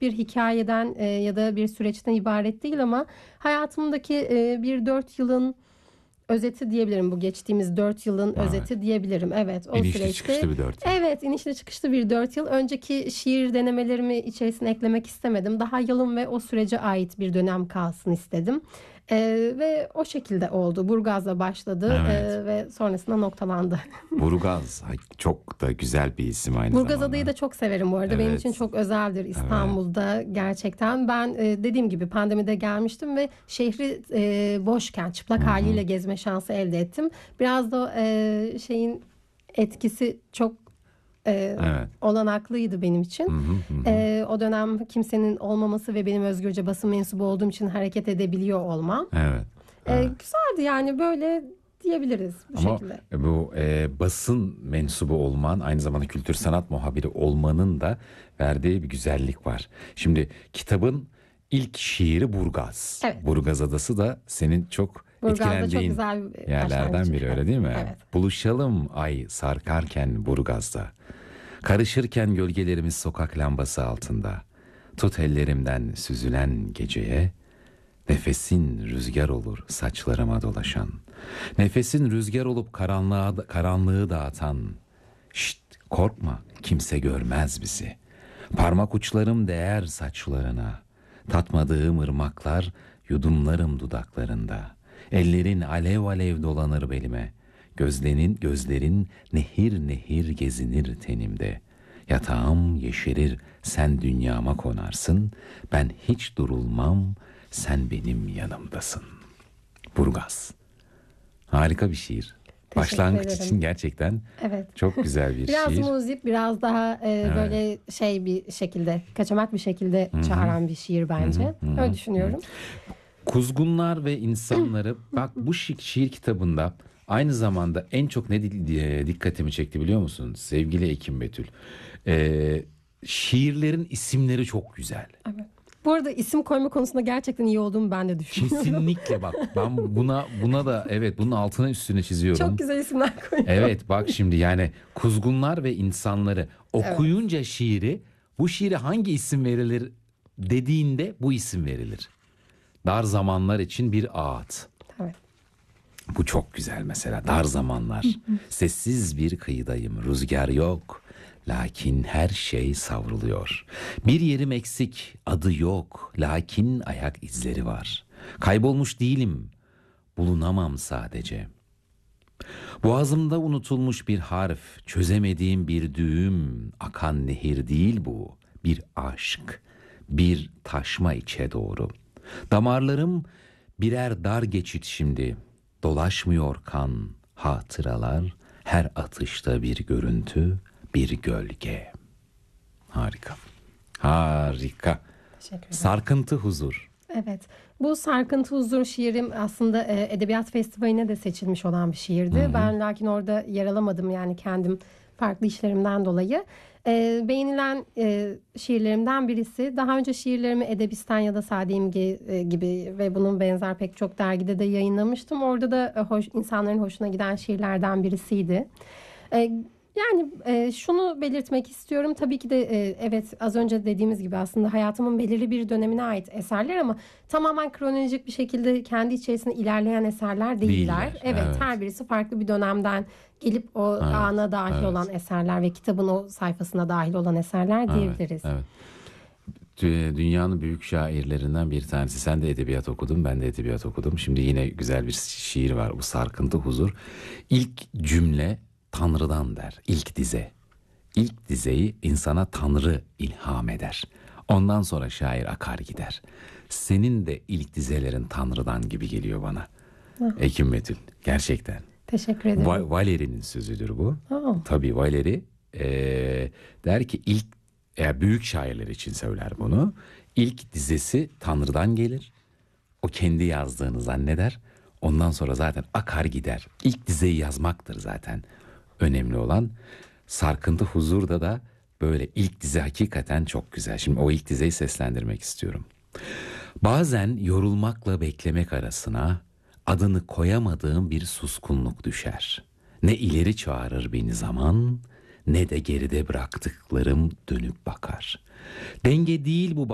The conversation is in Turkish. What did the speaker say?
bir hikayeden ya da bir süreçten ibaret değil ama hayatımdaki bir 4 yılın özeti diyebilirim. Bu geçtiğimiz 4 yılın Evet. özeti diyebilirim. Evet, o İnişli süreçte. çıkışlı bir 4 yıl. Evet, inişli çıkışlı bir 4 yıl. Önceki şiir denemelerimi içerisine eklemek istemedim. Daha yalın ve o sürece ait bir dönem kalsın istedim. Ve o şekilde oldu. Burgaz'la başladı Evet. ve sonrasında noktalandı. Burgaz çok da güzel bir isim aynı Burgaz zamanda. adayı da çok severim bu arada. Benim Evet. için çok özeldir İstanbul'da gerçekten. Ben dediğim gibi pandemide gelmiştim ve şehri boşken çıplak haliyle gezme şansı elde ettim. Biraz da şeyin etkisi çok Evet. olanaklıydı benim için. O dönem kimsenin olmaması ve benim özgürce basın mensubu olduğum için hareket edebiliyor olmam. Evet. Güzeldi yani, böyle diyebiliriz bu Ama şekilde. bu basın mensubu olman, aynı zamanda kültür sanat muhabiri olmanın da verdiği bir güzellik var. Şimdi kitabın ilk şiiri Burgaz. Evet. Burgaz Adası da senin çok Burgaz'da çok etkilendiğin güzel bir yerlerden başlangıç. biri, öyle değil mi? Evet. Buluşalım ay sarkarken Burgaz'da. Karışırken gölgelerimiz sokak lambası altında. Tut ellerimden süzülen geceye. Nefesin rüzgar olur saçlarıma dolaşan. Nefesin rüzgar olup karanlığı dağıtan. Şşt, korkma, kimse görmez bizi. Parmak uçlarım değer saçlarına. Tatmadığım ırmaklar yudumlarım dudaklarında. Ellerin alev alev dolanır belime. Gözlerin nehir nehir gezinir tenimde. Yatağım yeşerir, sen dünyama konarsın. Ben hiç durulmam, sen benim yanımdasın. Burgaz. Harika bir şiir. Başlangıç ederim. için gerçekten Evet. çok güzel bir Biraz şiir. muzip, biraz daha böyle bir şekilde, kaçamak bir şekilde çağıran bir şiir bence. Öyle düşünüyorum. Kuzgunlar ve insanları, bak bu şiir kitabında aynı zamanda en çok ne dikkatimi çekti biliyor musun sevgili Ekim Betül? Şiirlerin isimleri çok güzel. Evet. Bu arada isim koyma konusunda gerçekten iyi olduğumu ben de düşünüyorum. Kesinlikle bak, ben buna da evet, bunun altına üstüne çiziyorum. Çok güzel isimler koyuyor. Evet, bak şimdi yani kuzgunlar ve insanları okuyunca şiiri, bu şiire hangi isim verilir dediğinde bu isim verilir. Dar zamanlar için bir ağıt. Evet. Bu çok güzel mesela. Dar zamanlar. Sessiz bir kıyıdayım. Rüzgar yok. Lakin her şey savruluyor. Bir yerim eksik. Adı yok. Lakin ayak izleri var. Kaybolmuş değilim. Bulunamam sadece. Boğazımda unutulmuş bir harf. Çözemediğim bir düğüm. Akan nehir değil bu. Bir aşk. Bir taşma içe doğru. Damarlarım birer dar geçit şimdi. Dolaşmıyor kan, hatıralar, her atışta bir görüntü, bir gölge. Harika. Harika. Teşekkür ederim. Sarkıntı huzur. Evet. Bu Sarkıntı Huzur şiirim aslında Edebiyat Festivali'ne de seçilmiş olan bir şiirdi. Ben lakin orada yer alamadım, yani kendim farklı işlerimden dolayı. Beğenilen şiirlerimden birisi. Daha önce şiirlerimi Edebistan ya da Sade İmge gibi ve bunun benzer pek çok dergide de yayınlamıştım. Orada da insanların hoşuna giden şiirlerden birisiydi. Yani şunu belirtmek istiyorum. Tabii ki de evet, az önce dediğimiz gibi aslında hayatımın belirli bir dönemine ait eserler ama tamamen kronolojik bir şekilde kendi içerisinde ilerleyen eserler değiller. Evet, her birisi farklı bir dönemden gelip o ana dahil olan eserler ve kitabın o sayfasına dahil olan eserler diyebiliriz. Evet. Dünyanın büyük şairlerinden bir tanesi. Sen de edebiyat okudun, ben de edebiyat okudum. Şimdi yine güzel bir şiir var, bu Sarkıntı Huzur. İlk cümle Tanrı'dan der, ilk dize. İlk dizeyi insana Tanrı ilham eder. Ondan sonra şair akar gider. Senin de ilk dizelerin Tanrı'dan gibi geliyor bana. Ekim Betül, gerçekten. Teşekkür ederim. Valeri'nin sözüdür bu. Oh. Tabii Valeri der ki büyük şairler için söyler bunu. İlk dizesi Tanrı'dan gelir. O kendi yazdığını zanneder. Ondan sonra zaten akar gider. İlk dizeyi yazmaktır zaten önemli olan. Sarkıntı Huzur'da da böyle ilk dize hakikaten çok güzel. Şimdi o ilk dizeyi seslendirmek istiyorum. Bazen yorulmakla beklemek arasına adını koyamadığım bir suskunluk düşer. Ne ileri çağırır beni zaman, ne de geride bıraktıklarım dönüp bakar. Denge değil bu